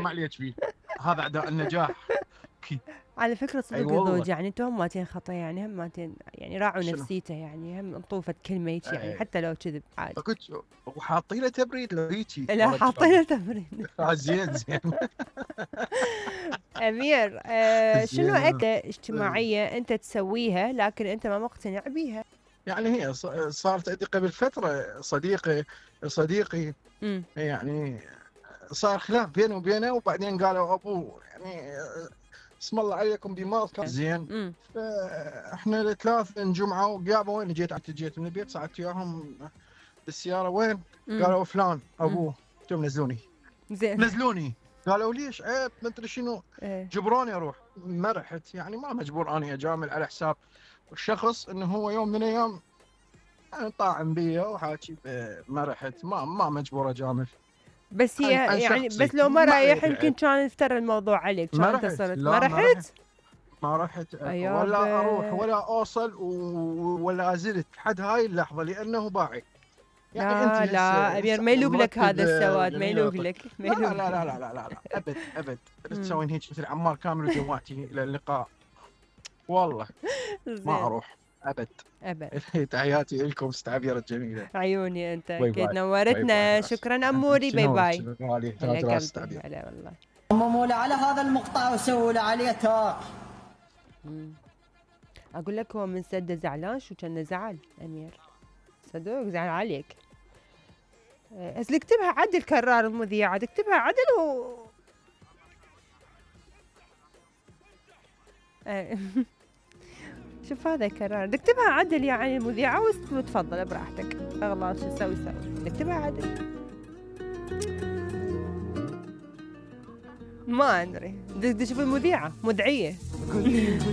ما عليك بيه، هذا أداء النجاح. على فكرة صدق والله. الزوج يعني انتم هماتين خطأ، يعني هماتين يعني راعوا شنو؟ نفسيته، يعني هم انطوفة كلمة هيك يعني حتى لو كذب عادي. قلت وحاطين له تبريد لو هيجي لا والله حاطينه تمرين. زين زين. أمير شنو زين. أكلة اجتماعية أنت تسويها لكن أنت ما مقتنع بيها؟ يعني هي صارت عندي قبل فترة صديقي يعني صار خلاف بينه وبينه، وبعدين قالوا ابوه يعني اسم الله عليكم بمال زين. فاحنا الثلاث انجمعوا وقابوا. وين جيت من البيت، ساعدت وياهم بالسياره. وين؟ قالوا فلان ابوه. قلت لهم نزلوني. زين. نزلوني. قالوا ليش؟ عيب ما ادري شنو. إيه. جبروني اروح. ما رحت، يعني ما مجبور اني اجامل على حساب الشخص انه هو يوم من الايام يعني طاعم بي وحاكي. ما رحت، ما مجبور اجامل. بس هي عن يعني شخصي. بس لو ما رايح عليه يمكن كان افترى الموضوع عليك، ما كان انت رحت. صرت لا ما رحت؟ ما رحت أيابا. ولا اروح ولا اوصل ولا ازلت لحد هاي اللحظه لانه باعي. يعني لا انت لا أمير ما يلوق لك هذا السواد، ما يلوق لك، ما لا يلوق لا لا لك. لا لا لا, لا. ابد تسوين هيك مثل عمار كامل وجواتي للقاء. والله ما اروح ابد. تحياتي لكم استعبيرة جميله. عيوني انت باي اكيد باي. نورتنا. شكرا اموري. باي باي. هلا قلبي. هلا والله. صمموا له على هذا المقطع وسووا له عليه تاك. اقول لك هو من سده زعلان، شو كان زعل امير صدق زعل عليك. بس اكتبها عدل كرار المذيعة، اكتبها عدل شوف هذا كرار، اكتبها عدل يعني المذيعة وتفضل براحتك. اغلط شو تسوي اكتبها عدل. ما ادري، بدي اشوف المذيعة مدعية.